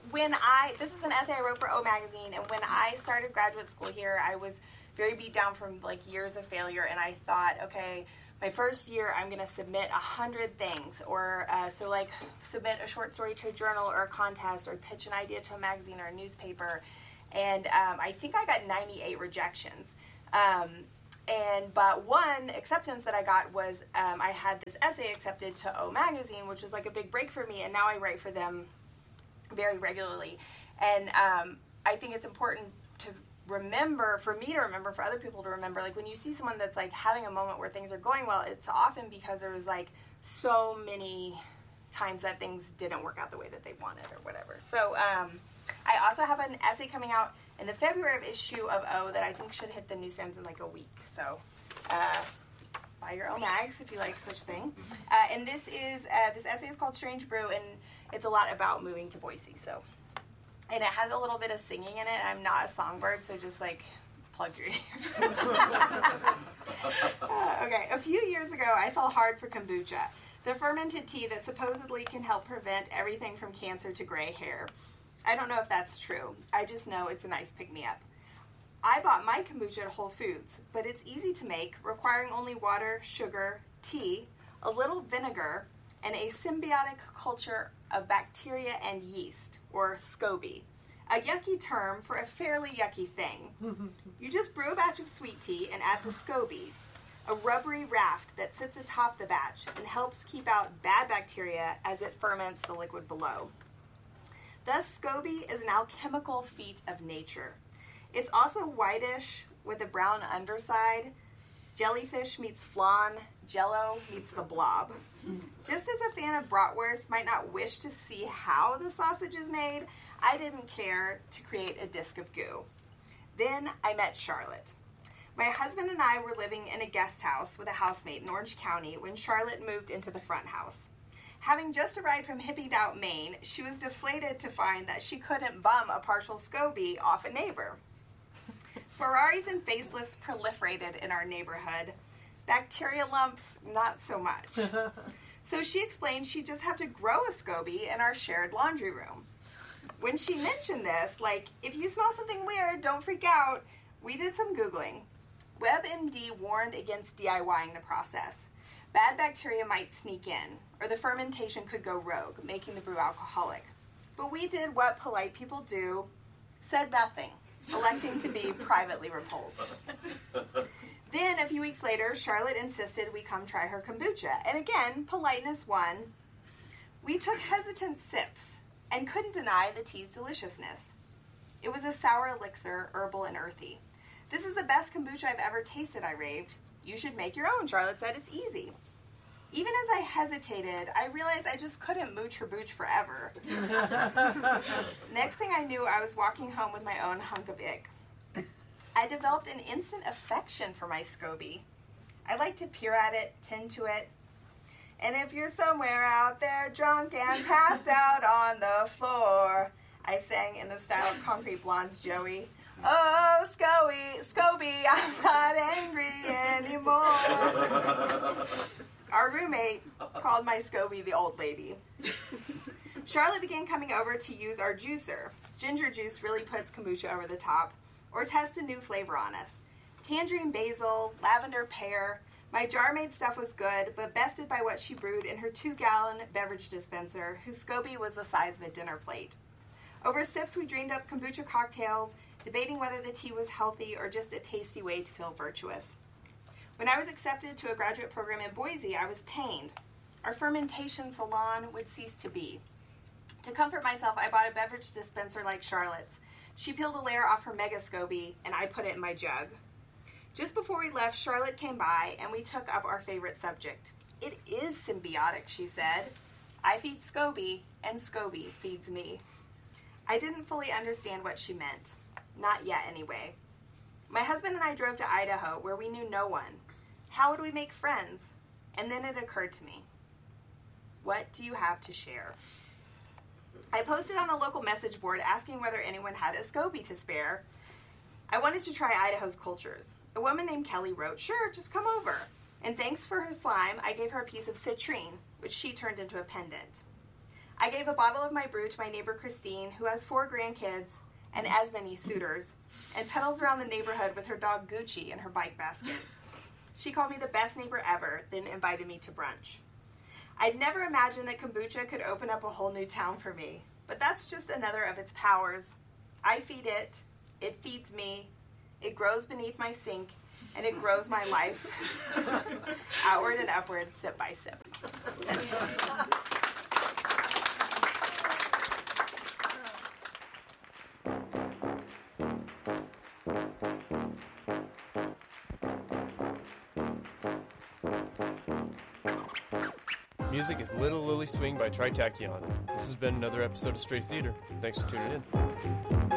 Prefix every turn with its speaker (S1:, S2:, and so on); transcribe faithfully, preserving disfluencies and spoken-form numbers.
S1: when I, this is an essay I wrote for O Magazine, and when I started graduate school here, I was very beat down from like years of failure, and I thought, okay, my first year I'm going to submit a hundred things, or uh, so like submit a short story to a journal or a contest, or pitch an idea to a magazine or a newspaper, and um, I think I got ninety-eight rejections. Um, and but one acceptance that I got was um, I had this essay accepted to O Magazine, which was like a big break for me, and now I write for them very regularly. And um, I think it's important to remember, for me to remember, for other people to remember, like when you see someone that's like having a moment where things are going well, it's often because there was like so many times that things didn't work out the way that they wanted or whatever. So um, I also have an essay coming out in the February issue of O that I think should hit the newsstands in like a week. So uh, buy your O Mags if you like such a thing. Uh, and this is uh, this essay is called Strange Brew, and it's a lot about moving to Boise. So. And it has a little bit of singing in it. I'm not a songbird, so just like plug your ears. uh, okay, a few years ago, I fell hard for kombucha, the fermented tea that supposedly can help prevent everything from cancer to gray hair. I don't know if that's true. I just know it's a nice pick-me-up. I bought my kombucha at Whole Foods, but it's easy to make, requiring only water, sugar, tea, a little vinegar, and a symbiotic culture of bacteria and yeast, or SCOBY, a yucky term for a fairly yucky thing. You just brew a batch of sweet tea and add the SCOBY, a rubbery raft that sits atop the batch and helps keep out bad bacteria as it ferments the liquid below. Thus, SCOBY is an alchemical feat of nature. It's also whitish with a brown underside. Jellyfish meets flan, Jell-O meets the blob. Just as a fan of bratwurst might not wish to see how the sausage is made, I didn't care to create a disc of goo. Then I met Charlotte. My husband and I were living in a guest house with a housemate in Orange County when Charlotte moved into the front house. Having just arrived from Hippie Out, Maine, she was deflated to find that she couldn't bum a partial SCOBY off a neighbor. Ferraris and facelifts proliferated in our neighborhood. Bacteria lumps, not so much. So she explained she'd just have to grow a SCOBY in our shared laundry room. When she mentioned this, like, if you smell something weird, don't freak out, we did some Googling. WebMD warned against DIYing the process. Bad bacteria might sneak in, or the fermentation could go rogue, making the brew alcoholic. But we did what polite people do, said nothing, electing to be privately repulsed. Then, a few weeks later, Charlotte insisted we come try her kombucha. And again, politeness won. We took hesitant sips and couldn't deny the tea's deliciousness. It was a sour elixir, herbal and earthy. This is the best kombucha I've ever tasted, I raved. You should make your own, Charlotte said. It's easy. Even as I hesitated, I realized I just couldn't mooch her booch forever. Next thing I knew, I was walking home with my own hunk of ick. I developed an instant affection for my SCOBY. I like to peer at it, tend to it. And if you're somewhere out there drunk and passed out on the floor, I sang in the style of Concrete Blonde's Joey. Oh, SCOBY, SCOBY, I'm not angry anymore. Our roommate called my SCOBY the old lady. Charlotte began coming over to use our juicer. Ginger juice really puts kombucha over the top. Or test a new flavor on us. Tangerine basil, lavender pear. My jar-made stuff was good, but bested by what she brewed in her two-gallon beverage dispenser, whose SCOBY was the size of a dinner plate. Over sips, we dreamed up kombucha cocktails, debating whether the tea was healthy or just a tasty way to feel virtuous. When I was accepted to a graduate program in Boise, I was pained. Our fermentation salon would cease to be. To comfort myself, I bought a beverage dispenser like Charlotte's. She peeled a layer off her mega SCOBY, and I put it in my jug. Just before we left, Charlotte came by, and we took up our favorite subject. It is symbiotic, she said. I feed SCOBY, and SCOBY feeds me. I didn't fully understand what she meant. Not yet, anyway. My husband and I drove to Idaho, where we knew no one. How would we make friends? And then it occurred to me. What do you have to share? I posted on a local message board asking whether anyone had a SCOBY to spare. I wanted to try Idaho's cultures. A woman named Kelly wrote, "Sure, just come over." And thanks for her slime, I gave her a piece of citrine, which she turned into a pendant. I gave a bottle of my brew to my neighbor Christine, who has four grandkids and as many suitors, and pedals around the neighborhood with her dog Gucci in her bike basket. She called me the best neighbor ever, then invited me to brunch. I'd never imagined that kombucha could open up a whole new town for me, but that's just another of its powers. I feed it, it feeds me, it grows beneath my sink, and it grows my life. Outward and upward, sip by sip.
S2: Music is Little Lily Swing by Tritachyon. This has been another episode of Stray Theater. Thanks for tuning in.